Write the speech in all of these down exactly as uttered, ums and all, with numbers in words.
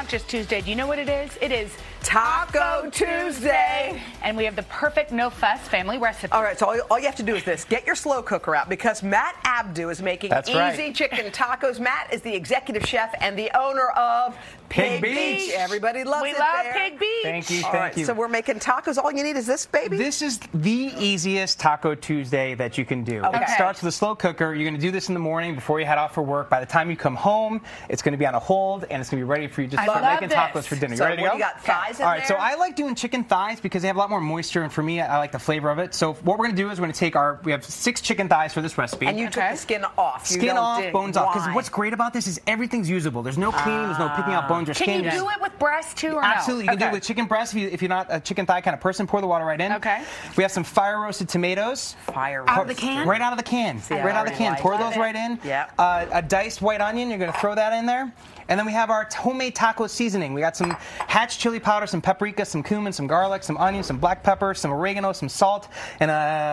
not just Tuesday. Do you know what it is? It is Taco Tuesday. And we have the perfect no-fuss family recipe. All right, so all, all you have to do is this. Get your slow cooker out because Matt Abdu is making That's easy right. chicken tacos. Matt is the executive chef and the owner of Pig Pig Beach. Beach. Everybody loves we it love there. Pig Beach. Thank you, All thank right, you. so we're making tacos. All you need is this, baby? This is the easiest Taco Tuesday that you can do. Okay. It starts with a slow cooker. You're going to do this in the morning before you head out for work. By the time you come home, it's going to be on a hold, and it's going to be ready for you to I start love making this. tacos for dinner. You So ready to what go? do you got, thighs in All right, there? so I like doing chicken thighs because they have a lot more moisture, and for me, I like the flavor of it. So what we're going to do is we're going to take our, we have six chicken thighs for this recipe. And you took Okay. the skin off. You Skin don't off, dig. bones off. Because Why? what's great about this is everything's usable. There's no cleaning, there's no picking out bones or Can skin. you do it with breast too, or Absolutely, no? you can do Okay. it with chicken breast if, you, if you're not a chicken thigh kind of person. Pour the water right in. Okay. We have some fire roasted tomatoes. Fire Out of the roast. can? Right out of the can. I right out of the already can. like Pour it. those right in. Yep. Uh, a diced white onion. You're going to throw that in there. And then we have our homemade taco seasoning. We got some hatch chili powder, some paprika, some cumin, some garlic, some onion, some black pepper, some oregano, some salt, and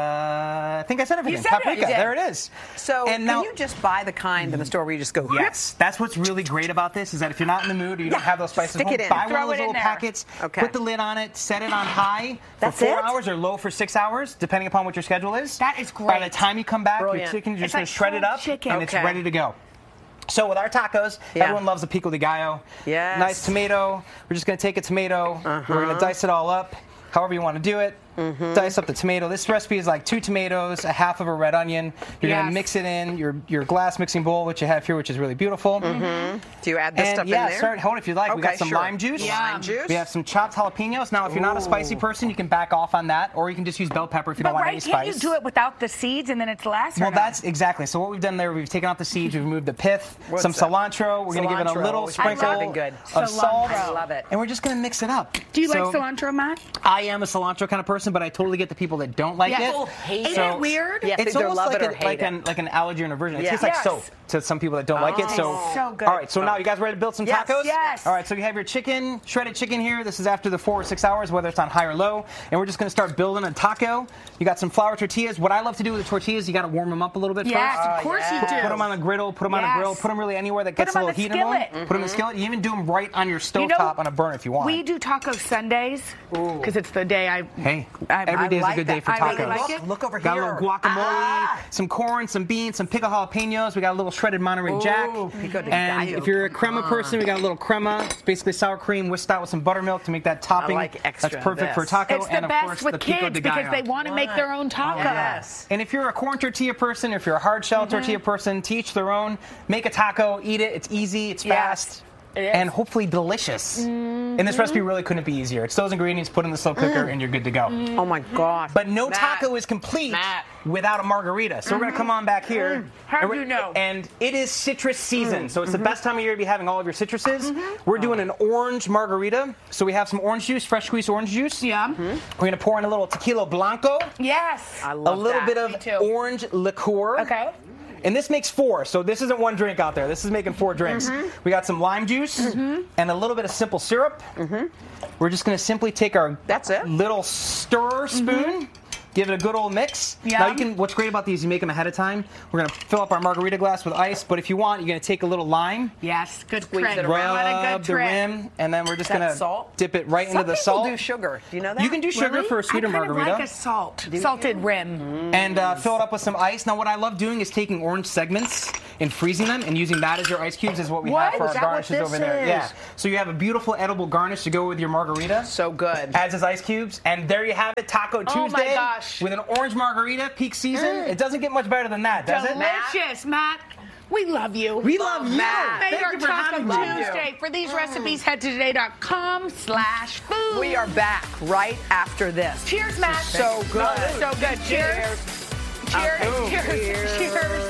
uh, I think I said everything. said it. Paprika. You did. There it is. So and can now, you just buy the kind in the store where you just go, Yes, that's what's really great about this is that if you're not in the mood or you don't Yeah, have those spices, stick home, it in. buy Throw one of it those in little there. packets, Okay. put the lid on it, set it on high That's for four it? hours or low for six hours, depending upon what your schedule is. That is By great. the time you come back, Brilliant. your chicken, you're It's just going like to shred it cold up, chicken. and it's Okay. ready to go. So with our tacos, Yeah. everyone loves a pico de gallo. Yes. Nice tomato. We're just going to take a tomato. We're going to dice it all up, however you want to do it. Dice up the tomato. This recipe is like two tomatoes, a half of a red onion. You're going Yes. to mix it in your your glass mixing bowl, which you have here, which is really beautiful. do you add this And stuff yeah, in there? start hold if you like. we Okay, got some sure. lime juice. Yeah. Lime juice. We have some chopped jalapenos. Now, if you're not a spicy person, you can back off on that, or you can just use bell pepper if you But don't want right, any can't spice. you do it without the seeds and then it's last? or Well, no? that's exactly. So what we've done there, we've taken out the seeds, we've removed the pith, What's some that? cilantro. We're going to give it a Cilantro, little always sprinkle something good. of salt. Cilantro. I love it. And we're just going to mix it up. Do you So, like cilantro, Matt? I am a cilantro kind of person, but I totally get the people that don't like Yes. it. People hate Isn't it. it weird? Yeah, It's either almost love like, it or a, hate like, it. an, like an allergy or an aversion. It Yeah. tastes like Yes. soap to some people that don't like it. So, Oh. So good. all right. So now you guys ready to build some Yes. tacos? Yes. All right. So you have your chicken, shredded chicken here. This is after the four or six hours, whether it's on high or low. And we're just going to start building a taco. You got some flour tortillas. What I love to do with the tortillas, you got to warm them up a little bit Yes, first. of course yes. you do. Put them on a griddle, put them on a Yes. grill, put them really anywhere that Put gets 'em a on little the heat in them. skillet. Put them in the skillet. You even do them right on your You know, stovetop on a burner if you want. We do taco Sundays because it's the day I. Hey, I- every I day is a like good day that. for I tacos. really like look, it. look over Got here. a little guacamole, Ah. some corn, some beans, some pico jalapenos. We got a little shredded Monterey Jack. pico de And gallo. if you're a crema Come person, we got a little crema. It's basically sour cream whisked out with some buttermilk to make that topping. like extra That's of perfect for a this. taco. It's the and of best course, with the pico kids de because gallo. they want to make their own taco. Yes. And if you're a corn tortilla person, or if you're a hard shell tortilla person, to each their own. Make a taco, eat it. It's easy, it's Yes, fast, it is. and hopefully delicious. And this recipe really couldn't be easier. It's those ingredients put in the slow cooker, and you're good to go. Oh my gosh. But no Matt. taco is complete Matt. without a margarita. So we're going to come on back here. How and do we're- you know? And it is citrus season, so it's the best time of year to be having all of your citruses. We're doing an orange margarita. So we have some orange juice, fresh squeezed orange juice. Yeah. We're going to pour in a little tequila blanco, Yes. I a love little that. bit Me of too. orange liqueur. Okay. And this makes four, so this isn't one drink out there. This is making four drinks. We got some lime juice and a little bit of simple syrup. We're just going to simply take our That's it? little stir spoon, give it a good old mix. Yum. Now you can. What's great about these, you make them ahead of time. We're going to fill up our margarita glass with ice, but if you want, you're going to take a little lime, Yes. Good Squeeze trick. it around. What a rub good the trick. rim, and then we're just Is that going to salt? dip it right Some into the people salt. do sugar. Do you know that? You can do sugar Really? for a sweeter I kind margarita. Of like a salt, salted rim. And uh, fill it up with some ice. Now, what I love doing is taking orange segments and freezing them and using that as your ice cubes is what we What? have for Is our that what garnishes this over there. is? Yeah. So you have a beautiful edible garnish to go with your margarita. So good. Adds as ice cubes. And there you have it, Taco Oh, my Tuesday. gosh. With an orange margarita, peak season. It doesn't get much better than that, does it? Delicious, Matt. We love you. We love you. Matt. Made Thank our you for Taco having me. Tuesday. For these recipes, head to today dot com slash food. We are back right after this. Cheers, Matt. So good. So good. Cheers. Cheers. Oh, Cheers. cheers. Cheers.